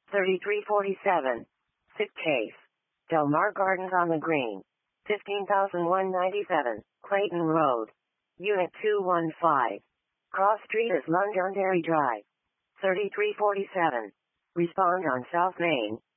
3347. Sit case. Del Mar Gardens on the Green. 15,197. Clayton Road. Unit 215. Cross Street is Londonderry Drive. 3347. Respond on South Main.